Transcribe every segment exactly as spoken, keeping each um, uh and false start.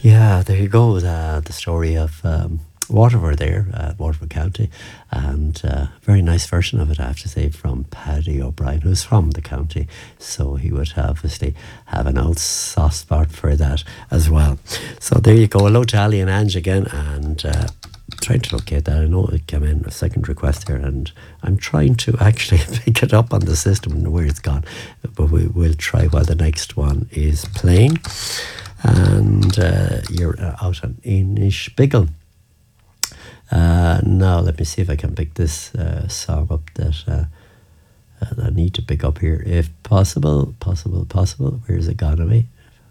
Yeah, there you go. Uh, the story of um, Waterford there, uh, Waterford County, and uh, very nice version of it, I have to say, from Paddy O'Brien, who's from the county. So he would obviously have an old soft spot for that as well. So there you go. Hello to Ali and Ange again, and uh, trying to locate that. I know it came in a second request here, and I'm trying to actually pick it up on the system and where it's gone. But we will try while the next one is playing. And uh, you're uh, out on Inishbiggle. Uh, now, let me see if I can pick this uh, song up that, uh, uh, that I need to pick up here. If possible, possible, possible. Where's it gone to me?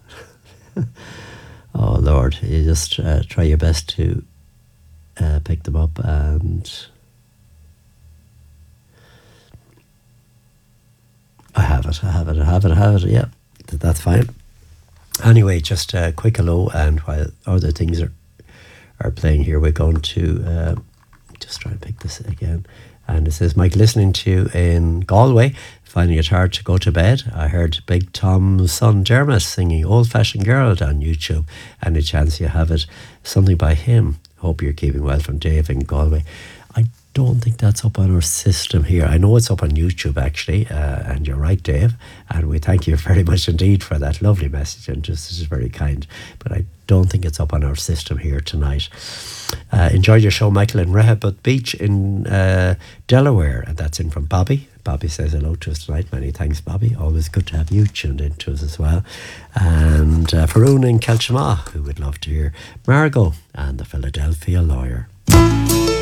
Oh, Lord. You just uh, try your best to uh, pick them up. And I have it, I have it, I have it, I have it. Yeah, that's fine. Anyway, just a quick hello, and while other things are are playing here, we're going to uh, just try and pick this again. And it says, Mike, listening to you in Galway, finding it hard to go to bed. I heard Big Tom's son Dermot singing Old Fashioned Girl on YouTube. Any chance you have it? Something by him. Hope you're keeping well, from Dave in Galway. I don't think that's up on our system here. I know it's up on YouTube, actually, uh, and you're right, Dave, and we thank you very much indeed for that lovely message, and just this is very kind, but I don't think it's up on our system here tonight. Uh, enjoyed your show, Michael, in Rehoboth Beach in uh, Delaware, and that's in from Bobby. Bobby says hello to us tonight. Many thanks, Bobby. Always good to have you tuned in to us as well. And uh, Faroon in Kelchama, who would love to hear Margot and the Philadelphia Lawyer.